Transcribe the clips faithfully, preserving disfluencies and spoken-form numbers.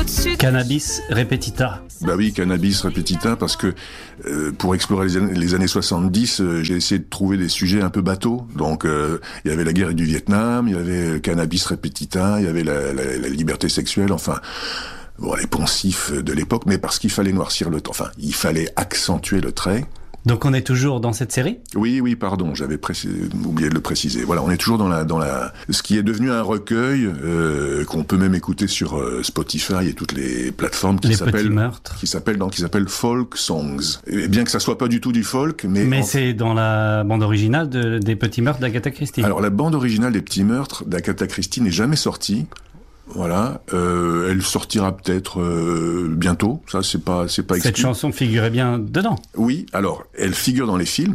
Cannabis repetita. Bah oui, Cannabis repetita, parce que euh, pour explorer les années, les années soixante-dix, euh, j'ai essayé de trouver des sujets un peu bateaux. Donc euh, il y avait la guerre du Vietnam, il y avait Cannabis repetita, il y avait la, la, la liberté sexuelle, enfin bon, les poncifs de l'époque, mais parce qu'il fallait noircir le trait, enfin il fallait accentuer le trait. Donc on est toujours dans cette série ? Oui, oui, pardon, j'avais précis... oublié de le préciser. Voilà, on est toujours dans la, dans la, ce qui est devenu un recueil euh, qu'on peut même écouter sur euh, Spotify et toutes les plateformes qui les s'appellent, petits meurtres. qui s'appellent, donc, qui s'appellent folk songs. Et bien que ça soit pas du tout du folk, mais mais en... c'est dans la bande originale de, des Petits Meurtres d'Agatha Christie. Alors la bande originale des Petits Meurtres d'Agatha Christie n'est jamais sortie. Voilà, euh, elle sortira peut-être euh, bientôt. Ça, c'est pas, c'est pas exclu. Cette chanson figurait bien dedans. Oui, alors elle figure dans les films.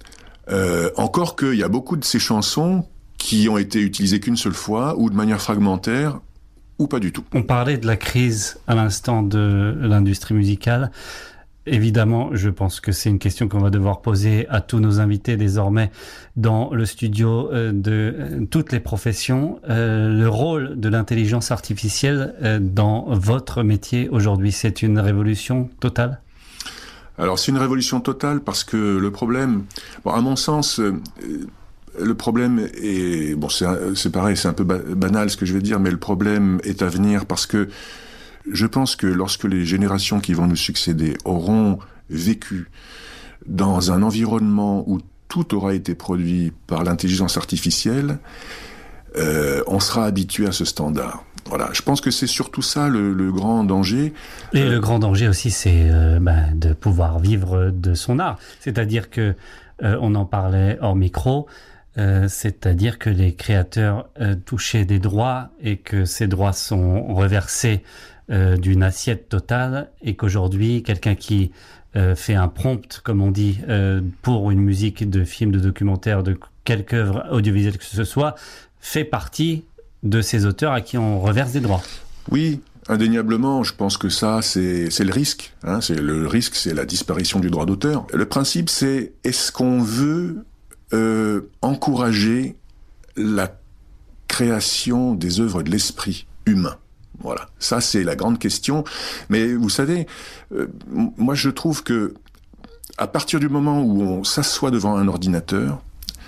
Euh, encore qu'il y a beaucoup de ces chansons qui ont été utilisées qu'une seule fois ou de manière fragmentaire ou pas du tout. On parlait de la crise à l'instant de l'industrie musicale. Évidemment, je pense que c'est une question qu'on va devoir poser à tous nos invités désormais dans le studio de toutes les professions. Euh, le rôle de l'intelligence artificielle dans votre métier aujourd'hui, c'est une révolution totale ? Alors c'est une révolution totale parce que le problème, bon, à mon sens, euh, le problème est, bon c'est, c'est pareil, c'est un peu banal ce que je vais dire, mais le problème est à venir parce que je pense que lorsque les générations qui vont nous succéder auront vécu dans un environnement où tout aura été produit par l'intelligence artificielle, euh, on sera habitué à ce standard. Voilà, je pense que c'est surtout ça le, le grand danger. Et euh, le grand danger aussi, c'est euh, ben, de pouvoir vivre de son art. C'est-à-dire que, euh, on en parlait hors micro, Euh, c'est-à-dire que les créateurs euh, touchaient des droits et que ces droits sont reversés euh, d'une assiette totale et qu'aujourd'hui, quelqu'un qui euh, fait un prompt, comme on dit, euh, pour une musique de film, de documentaire, de quelque œuvre audiovisuelle que ce soit, fait partie de ces auteurs à qui on reverse des droits. Oui, indéniablement, je pense que ça, c'est, c'est le risque. Hein, c'est le risque, c'est la disparition du droit d'auteur. Le principe, c'est est-ce qu'on veut Euh, encourager la création des œuvres de l'esprit humain. Voilà, ça c'est la grande question. Mais vous savez, euh, moi je trouve que à partir du moment où on s'assoit devant un ordinateur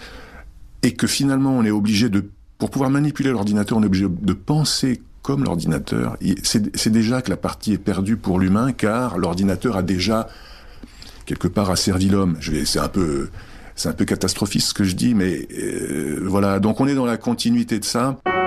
et que finalement on est obligé de, pour pouvoir manipuler l'ordinateur, on est obligé de penser comme l'ordinateur, c'est, c'est déjà que la partie est perdue pour l'humain, car l'ordinateur a déjà quelque part asservi l'homme. Je vais, c'est un peu C'est un peu catastrophiste ce que je dis, mais euh, voilà. Donc on est dans la continuité de ça.